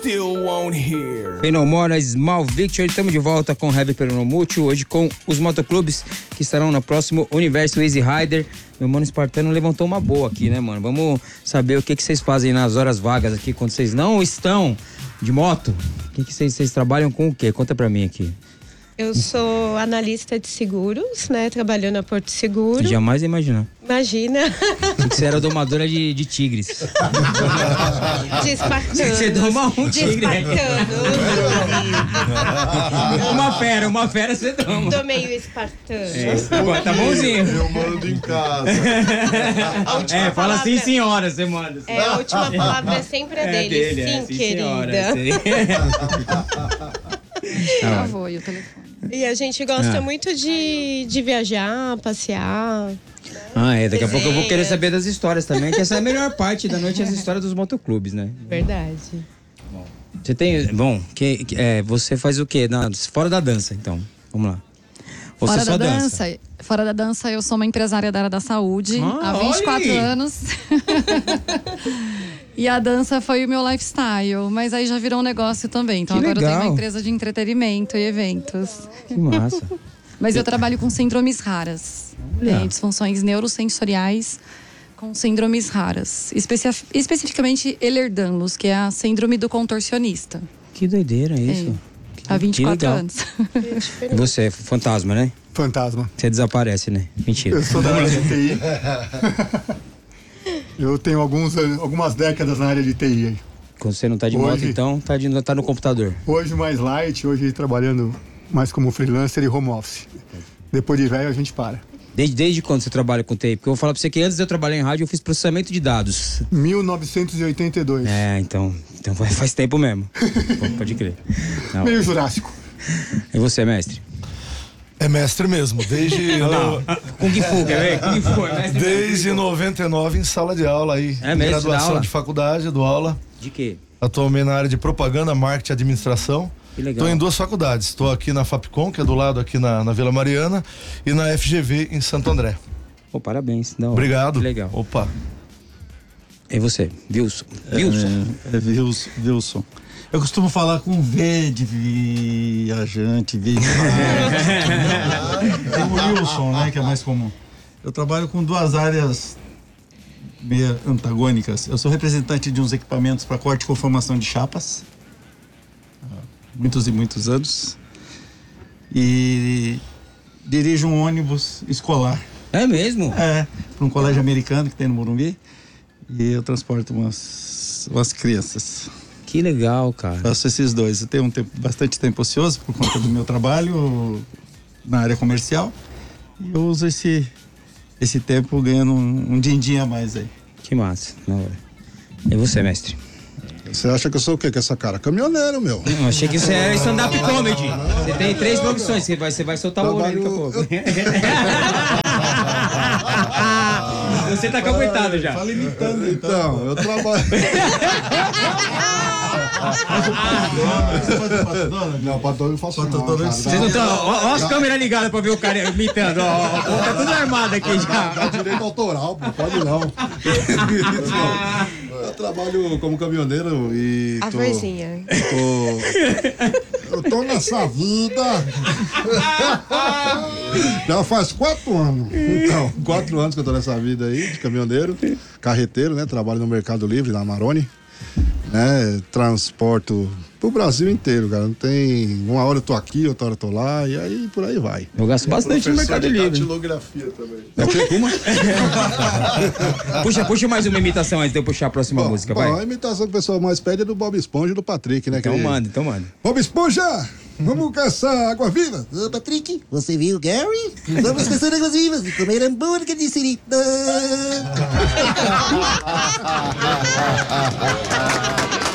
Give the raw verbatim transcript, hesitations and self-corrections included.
still won't hear. Penomora, Small Victory, estamos de volta com o Heavy Peronomútil, hoje com os motoclubes que estarão no próximo Universo Easy Rider. Meu mano Espartano levantou uma boa aqui, né, mano? Vamos saber o que, que vocês fazem nas horas vagas aqui, quando vocês não estão de moto. O que, que vocês, vocês trabalham com o quê? Conta pra mim aqui. Eu sou analista de seguros, né? Trabalhando na Porto Seguro. Jamais ia imaginar. Imagina. Achei que você era domadora de, de tigres. De espartano. Você doma um de tigre. espartano. Uma fera, uma fera você doma. Do meio espartano. É, agora tá bonzinho. Eu mando em casa. É, fala palavra... assim, senhora, você manda. É, a última palavra é sempre a dele. É dele. Sim, é, sim, querida. Senhora, Já vou, e o telefone. E a gente gosta Ah. muito de, de viajar, passear. Ah, é, daqui a Desenhas. pouco eu vou querer saber das histórias também, que essa é a melhor parte da noite, as histórias dos motoclubes, né? Verdade. Você tem, bom, que, que- é, você faz o quê? Na, fora da dança, então, vamos lá. Ou Fora você da só dança, dança? fora da dança, eu sou uma empresária da área da saúde Ah, há vinte e quatro olha aí. anos. E a dança foi o meu lifestyle, mas aí já virou um negócio também. Então Que agora eu tenho legal. uma empresa de entretenimento e eventos. Que massa. Mas eu trabalho com síndromes raras, Olha. né, disfunções neurosensoriais com síndromes raras. Especi- especificamente Ehlers-Danlos, que é a síndrome do contorcionista. Que doideira isso. Há vinte e quatro legal. anos. E você é fantasma, né? Fantasma. Você desaparece, né? Mentira. Eu sou da área de T I. Eu tenho alguns, algumas décadas na área de T I aí. Quando você não tá de moto, Hoje- então, tá, de, tá no computador. Hoje mais light, hoje trabalhando mais como freelancer e home office. Depois de velho a gente para. Desde, desde quando você trabalha com T I? Porque eu vou falar pra você que antes de eu trabalhar em rádio, eu fiz processamento de dados. mil novecentos e oitenta e dois. É, então, então faz faz tempo mesmo. Pô, pode crer. Não. Meio jurássico. E você, mestre? É mestre mesmo, desde, no- Kung Fu, quer ver? Kung Fu, é mestre desde noventa e nove em sala de aula aí. É mesmo, dá Graduação aula? de faculdade, dou aula. De quê? Atualmente na área de propaganda, marketing e administração. Que legal. Estou em duas faculdades. Estou aqui na Fapcom, que é do lado aqui na, na Vila Mariana, e na F G V em Santo André. Pô, parabéns. Da hora. Obrigado. Que legal. Opa. E você, Wilson? Wilson? É, é Wilson, Wilson. Eu costumo falar com V de viajante, viajante. Tem o Wilson, né, que é mais comum. Eu trabalho com duas áreas meio antagônicas. Eu sou representante de uns equipamentos para corte e conformação de chapas. Há muitos e muitos anos. E dirijo um ônibus escolar. É mesmo? É, para um colégio americano que tem no Morumbi. E eu transporto umas, umas crianças. Que legal, cara. Faço esses dois. Eu tenho um tempo, bastante tempo ocioso por conta do meu trabalho na área comercial. E eu uso esse, esse tempo ganhando um, um din-din a mais aí. Que massa, na hora. E você, mestre? Você acha que eu sou o quê com essa cara? Caminhoneiro, meu. Eu achei que você era stand-up comedy. Você tem três profissões, você vai, você vai soltar o olho aí daqui a pouco. Você tá caguetado já. Fala imitando, então. Então, eu trabalho. Você faz o Pato Donald? Não, pra todo eu faço Pato não, Donald, cara. Vocês não estão. Ó, ó as câmeras ligadas pra ver o cara imitando. Ó, ó, ó, tá tudo armado aqui Dá já. direito autoral, pô, pode não. Eu trabalho como caminhoneiro e A tô, vozinha. tô... Eu tô nessa vida. Já faz quatro anos. Então, quatro anos que eu tô nessa vida aí, de caminhoneiro, carreteiro, né? Trabalho no Mercado Livre, na Maroni. Né? Transporto pro Brasil inteiro, cara. Não tem. Uma hora eu tô aqui, outra hora eu tô lá, e aí por aí vai. Eu gasto bastante no Mercado Livre. Datilografia também. É o quê? Uma? puxa, puxa mais uma imitação antes de eu puxar a próxima Bom, música, bom, vai. a imitação que o pessoal mais pede é do Bob Esponja e do Patrick, né? Então que- manda, então manda. Bob Esponja, vamos caçar água-viva. Ô, Patrick, você viu o Gary? Vamos caçar águas vivas e comer hambúrguer de siri.